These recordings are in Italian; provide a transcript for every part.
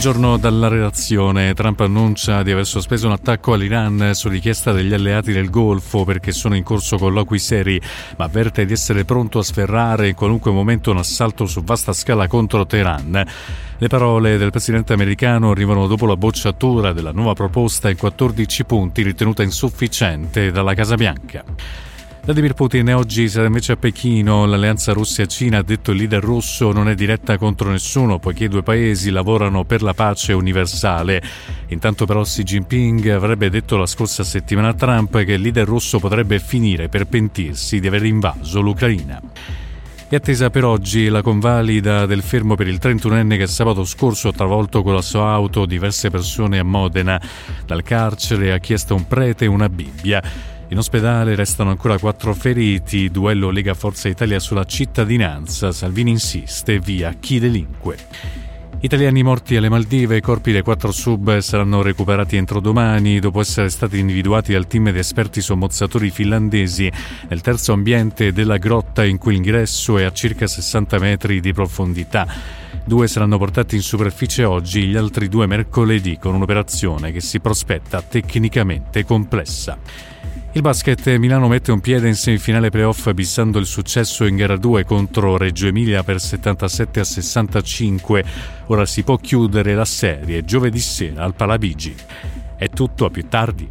Buongiorno dalla redazione. Trump annuncia di aver sospeso un attacco all'Iran su richiesta degli alleati del Golfo perché sono in corso colloqui seri, ma avverte di essere pronto a sferrare in qualunque momento un assalto su vasta scala contro Teheran. Le parole del presidente americano arrivano dopo la bocciatura della nuova proposta in 14 punti ritenuta insufficiente dalla Casa Bianca. Vladimir Putin oggi sarà invece a Pechino. L'alleanza Russia-Cina, ha detto il leader russo, non è diretta contro nessuno poiché i due paesi lavorano per la pace universale. Intanto però Xi Jinping avrebbe detto la scorsa settimana a Trump che il leader russo potrebbe finire per pentirsi di aver invaso l'Ucraina. È attesa per oggi la convalida del fermo per il 31enne che sabato scorso ha travolto con la sua auto diverse persone a Modena. Dal carcere ha chiesto un prete e una Bibbia. In ospedale restano ancora 4 feriti. Duello Lega Forza Italia sulla cittadinanza. Salvini insiste, via chi delinque. Italiani morti alle Maldive. I corpi dei 4 sub saranno recuperati entro domani dopo essere stati individuati dal team di esperti sommozzatori finlandesi nel terzo ambiente della grotta in cui l'ingresso è a circa 60 metri di profondità. 2 saranno portati in superficie oggi, gli altri 2 mercoledì, con un'operazione che si prospetta tecnicamente complessa. Il basket, Milano mette un piede in semifinale playoff bissando il successo in gara 2 contro Reggio Emilia per 77-65. Ora si può chiudere la serie giovedì sera al Palabigi. È tutto, a più tardi.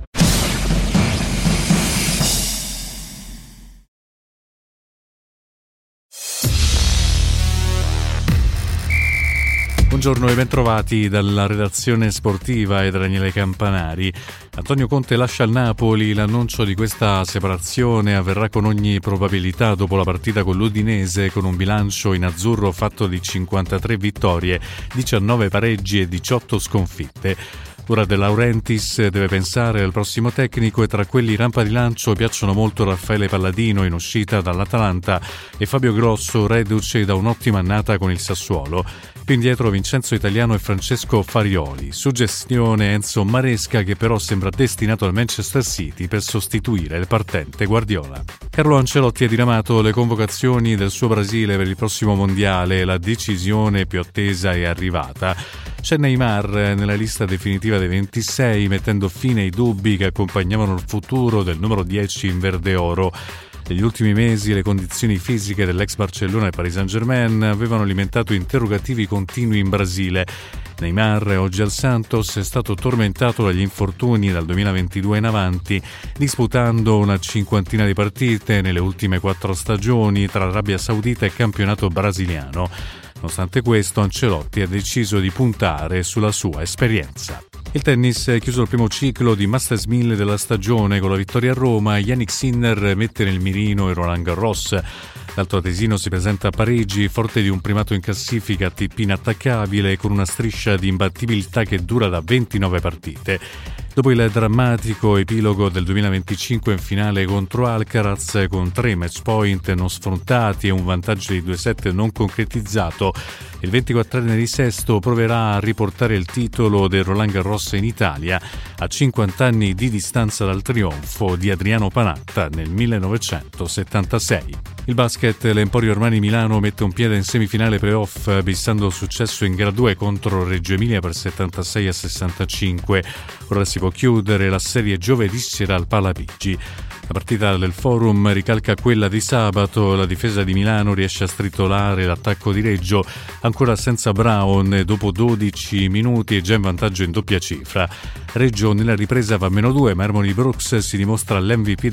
Buongiorno e bentrovati dalla redazione sportiva e da Daniele Campanari. Antonio Conte lascia il Napoli. L'annuncio di questa separazione avverrà con ogni probabilità dopo la partita con l'Udinese, con un bilancio in azzurro fatto di 53 vittorie, 19 pareggi e 18 sconfitte. Ora De Laurentiis deve pensare al prossimo tecnico e tra quelli rampa di lancio piacciono molto Raffaele Palladino in uscita dall'Atalanta e Fabio Grosso reduce da un'ottima annata con il Sassuolo. Più indietro Vincenzo Italiano e Francesco Farioli. Suggestione Enzo Maresca che però sembra destinato al Manchester City per sostituire il partente Guardiola. Carlo Ancelotti ha diramato le convocazioni del suo Brasile per il prossimo mondiale. La decisione più attesa è arrivata. C'è Neymar nella lista definitiva dei 26, mettendo fine ai dubbi che accompagnavano il futuro del numero 10 in verde oro. Negli ultimi mesi le condizioni fisiche dell'ex Barcellona e Paris Saint-Germain avevano alimentato interrogativi continui in Brasile. Neymar, oggi al Santos, è stato tormentato dagli infortuni dal 2022 in avanti, disputando una cinquantina di partite nelle ultime 4 stagioni tra Arabia Saudita e campionato brasiliano. Nonostante questo, Ancelotti ha deciso di puntare sulla sua esperienza. Il tennis è chiuso il primo ciclo di Masters 1000 della stagione con la vittoria a Roma. Jannik Sinner mette nel mirino il Roland Garros. L'altro atesino si presenta a Parigi, forte di un primato in classifica ATP inattaccabile con una striscia di imbattibilità che dura da 29 partite. Dopo il drammatico epilogo del 2025 in finale contro Alcaraz con 3 match point non sfrontati e un vantaggio di 2-7 non concretizzato, il 24enne di Sesto proverà a riportare il titolo del Roland Garros in Italia a 50 anni di distanza dal trionfo di Adriano Panatta nel 1976. Il basket, l'Emporio Armani Milano mette un piede in semifinale playoff bissando il successo in gara 2 contro Reggio Emilia per 76-65. Ora si può chiudere la serie giovedì sera al Palabigi. La partita del Forum ricalca quella di sabato. La difesa di Milano riesce a stritolare l'attacco di Reggio, ancora senza Brown dopo 12 minuti e già in vantaggio in doppia cifra. Reggio nella ripresa va -2, ma Harmony Brooks si dimostra l'MVP